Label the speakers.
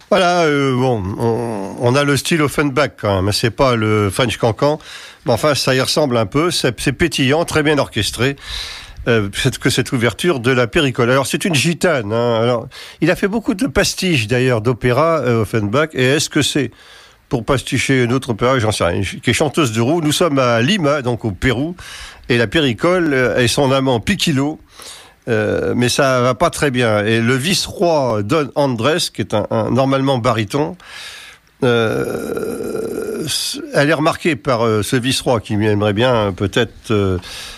Speaker 1: Voilà, on a le style Offenbach quand même, c'est pas le French Cancan, mais enfin ça y ressemble un peu, c'est pétillant, très bien orchestré. Que cette ouverture de la Péricole. Alors c'est une gitane. Alors, il a fait beaucoup de pastiches d'ailleurs d'opéra, Offenbach. Et est-ce que c'est pour pasticher un autre opéra, j'en sais rien, qui est chanteuse de roue. Nous sommes à Lima, donc au Pérou, et la Péricole et son amant Piquilo. Mais ça va pas très bien. Et le vice-roi Don Andrés, qui est un normalement baryton, elle est remarquée par ce vice-roi qui aimerait bien peut-être